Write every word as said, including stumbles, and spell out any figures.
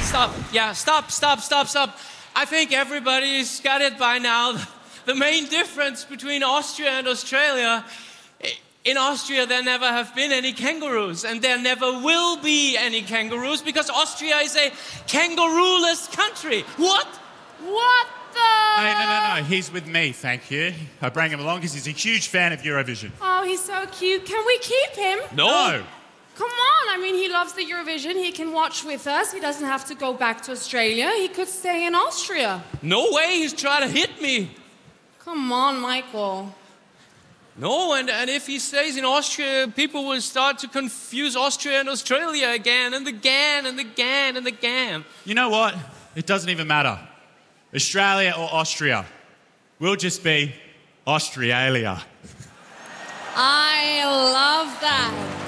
stop. Yeah, stop, stop, stop, stop. I think everybody's got it by now. The main difference between Austria and Australia, in Austria there never have been any kangaroos, and there never will be any kangaroos because Austria is a kangaroo-less country. What? What the? Hey, no, no, no. He's with me, thank you. I bring him along because he's a huge fan of Eurovision. Oh, he's so cute. Can we keep him? No. Come on. I mean, he loves the Eurovision. He can watch with us. He doesn't have to go back to Australia. He could stay in Austria. No way, he's trying to hit me. Come on, Michael. No, and, and if he stays in Austria, people will start to confuse Austria and Australia again, and again, and again, and again. You know what? It doesn't even matter. Australia or Austria. We'll just be Australia. I love that.